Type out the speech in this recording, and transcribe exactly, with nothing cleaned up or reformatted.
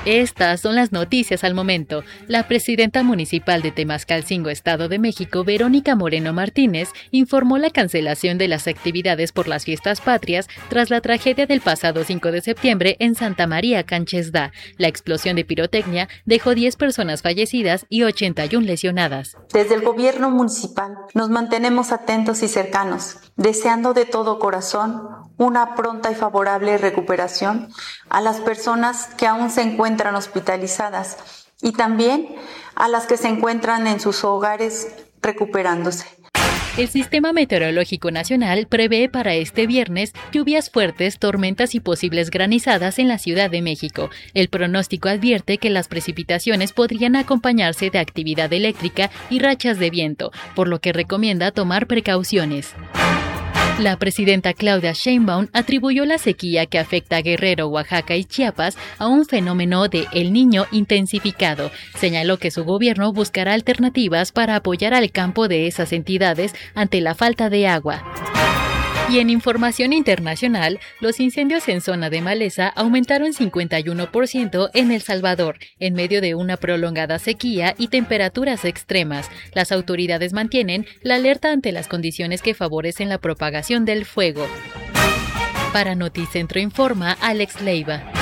Estas son las noticias al momento. La presidenta municipal de Temascalcingo, Estado de México, Verónica Moreno Martínez, informó la cancelación de las actividades por las fiestas patrias tras la tragedia del pasado cinco de septiembre en Santa María Canchesda. La explosión de pirotecnia dejó diez personas fallecidas y ochenta y una lesionadas. Desde el gobierno municipal nos mantenemos atentos y cercanos, deseando de todo corazón una pronta y favorable recuperación a las personas que aún se encuentran hospitalizadas y también a las que se encuentran en sus hogares recuperándose. El Sistema Meteorológico Nacional prevé para este viernes lluvias fuertes, tormentas y posibles granizadas en la Ciudad de México. El pronóstico advierte que las precipitaciones podrían acompañarse de actividad eléctrica y rachas de viento, por lo que recomienda tomar precauciones. La presidenta Claudia Sheinbaum atribuyó la sequía que afecta a Guerrero, Oaxaca y Chiapas a un fenómeno de El Niño intensificado. Señaló que su gobierno buscará alternativas para apoyar al campo de esas entidades ante la falta de agua. Y en información internacional, los incendios en zona de maleza aumentaron cincuenta y uno por ciento en El Salvador, en medio de una prolongada sequía y temperaturas extremas. Las autoridades mantienen la alerta ante las condiciones que favorecen la propagación del fuego. Para Noticentro Informa, Alex Leiva.